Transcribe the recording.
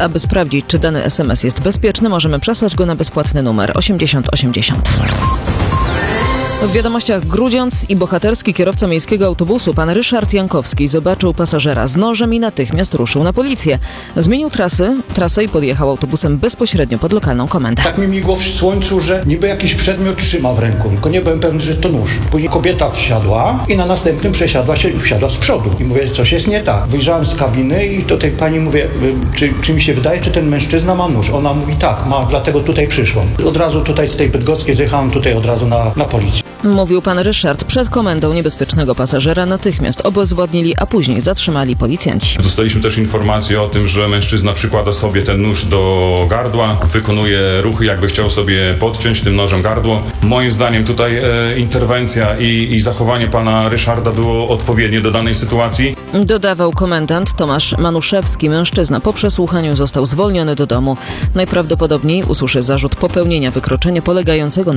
aby sprawdzić, czy dany SMS jest bezpieczny, możemy przesłać go na bezpłatny numer 8080. W wiadomościach Grudziądz i bohaterski kierowca miejskiego autobusu, pan Ryszard Jankowski, zobaczył pasażera z nożem i natychmiast ruszył na policję. Zmienił trasę i podjechał autobusem bezpośrednio pod lokalną komendę. Tak mi migło w słońcu, że niby jakiś przedmiot trzyma w ręku, tylko nie byłem pewny, że to nóż. Później kobieta wsiadła i na następnym wsiadła z przodu. I mówię, coś jest nie tak. Wyjrzałem z kabiny i do tej pani mówię, czy mi się wydaje, czy ten mężczyzna ma nóż? Ona mówi, tak, ma, dlatego tutaj przyszłam. Od razu tutaj z tej Bydgoskiej zjechałem tutaj od razu na policję. Mówił pan Ryszard. Przed komendą niebezpiecznego pasażera natychmiast obezwładnili, a później zatrzymali policjanci. Dostaliśmy też informację o tym, że mężczyzna przykłada sobie ten nóż do gardła, wykonuje ruchy, jakby chciał sobie podciąć tym nożem gardło. Moim zdaniem tutaj interwencja i zachowanie pana Ryszarda było odpowiednie do danej sytuacji. Dodawał komendant Tomasz Manuszewski. Mężczyzna po przesłuchaniu został zwolniony do domu. Najprawdopodobniej usłyszy zarzut popełnienia wykroczenia polegającego